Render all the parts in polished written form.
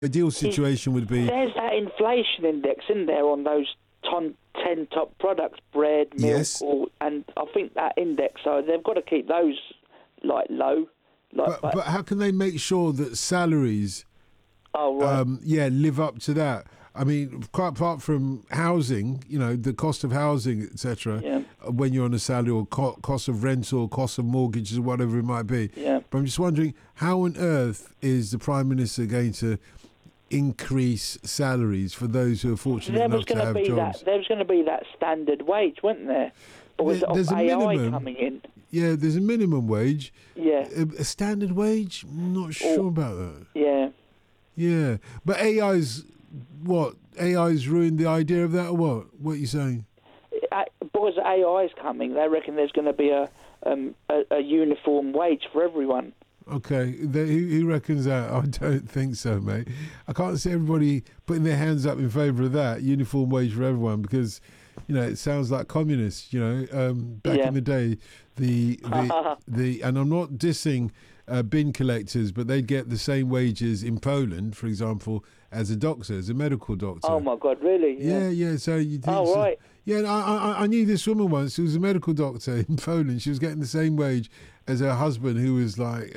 ideal situation would be... There's that inflation index in there on those 10 top products, bread, milk, Yes. and I think that index, so they've got to keep those low. But how can they make sure that salaries live up to that? I mean, quite apart from housing, the cost of housing, etc., when you're on a salary, or cost of rental, cost of mortgages, or whatever it might be. Yeah. But I'm just wondering, how on earth is the Prime Minister going to increase salaries for those who are fortunate enough to have jobs? There was going to be that standard wage, wasn't there? But with There's a AI minimum coming in. Yeah, there's a minimum wage. Yeah. A standard wage? I'm not sure about that. Yeah. Yeah. But AI's ruined the idea of that, or what? What are you saying? Because AI is coming, they reckon there's going to be a uniform wage for everyone. Okay, who reckons that? I don't think so, mate. I can't see everybody putting their hands up in favour of that uniform wage for everyone, because it sounds like communists. Back in the day, the and I'm not dissing bin collectors, but they'd get the same wages in Poland, for example, as a doctor, as a medical doctor. Oh my God, really? Yeah. So you think? Oh, right. Yeah, I knew this woman once who was a medical doctor in Poland. She was getting the same wage as her husband, who was like,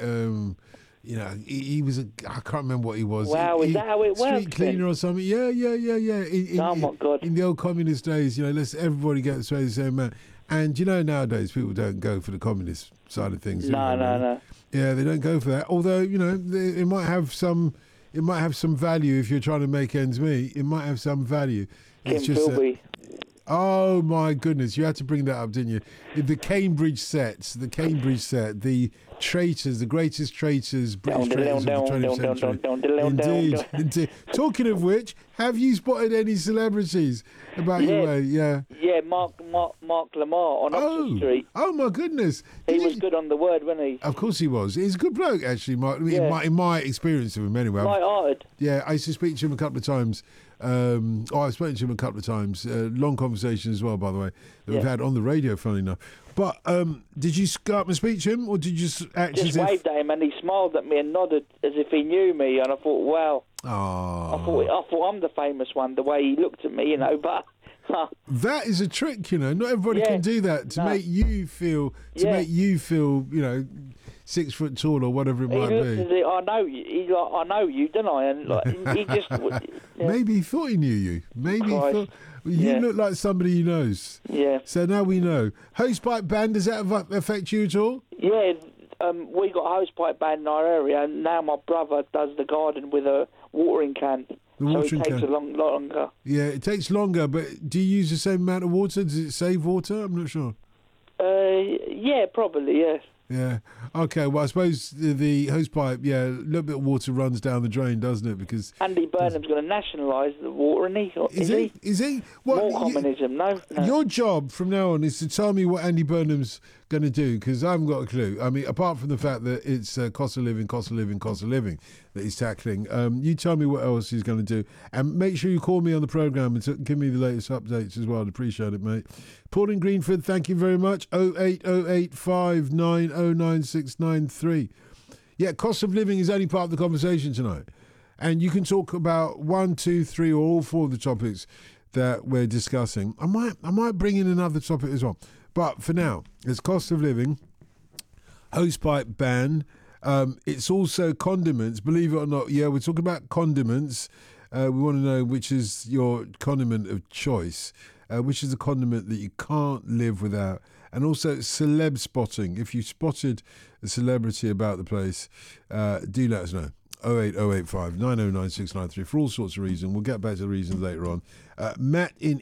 he was I can't remember what he was. Wow, is that how it works? Street cleaner or something. Yeah. Oh my God. In the old communist days, let's everybody get the same amount. And nowadays people don't go for the communist side of things. No. Yeah, they don't go for that. Although it might have some value if you're trying to make ends meet. It might have some value. It's Kim just Philby. Oh my goodness, you had to bring that up, didn't you? The Cambridge set, the traitors, the greatest traitors, British traitors of the 20th century. Indeed. Talking of which, have you spotted any celebrities about your way? Yeah. Yeah, Mark Lamar on Oxford Street. Oh my goodness. He was good on the word, wasn't he? Of course he was. He's a good bloke, actually, Mark. In my experience of him, anyway. Light-hearted. Yeah, I used to speak to him a couple of times. I've spoken to him a couple of times. Long conversation as well, by the way, that we've had on the radio, funny enough. But did you go up and speak to him, or did you just act just waved at him, and he smiled at me and nodded as if he knew me, and I thought, wow. Oh. I thought I'm the famous one, the way he looked at me, but... That is a trick, Not everybody can do that to make you feel, make you feel, 6 foot tall or whatever it might be. I know you. He's like, I know you, don't I? And he just... Maybe he thought he knew you. Maybe he thought... You look like somebody he knows. Yeah. So now we know. Hosepipe ban, does that affect you at all? Yeah, we got a hosepipe ban in our area, and now my brother does the garden with a watering can. So it takes a lot longer. Yeah, it takes longer, but do you use the same amount of water? Does it save water? I'm not sure. Yeah, probably, yes. Yeah. Okay. Well, I suppose the hosepipe, a little bit of water runs down the drain, doesn't it? Because Andy Burnham's going to nationalise the water, isn't he? Is he? What, more communism, no. Your job from now on is to tell me what Andy Burnham's going to do, because I haven't got a clue. I mean, apart from the fact that it's cost of living that he's tackling, you tell me what else he's going to do. And make sure you call me on the programme and give me the latest updates as well. I'd appreciate it, mate. Paul in Greenford, thank you very much. 08085909693. Yeah, cost of living is only part of the conversation tonight. And you can talk about 1, 2, 3, or all 4 of the topics that we're discussing. I might bring in another topic as well. But for now, it's cost of living, hosepipe ban. It's also condiments. Believe it or not, we're talking about condiments. We want to know which is your condiment of choice, which is a condiment that you can't live without. And also celeb spotting. If you spotted a celebrity about the place, do let us know. 08085 909693 for all sorts of reasons. We'll get back to the reasons later on. Matt in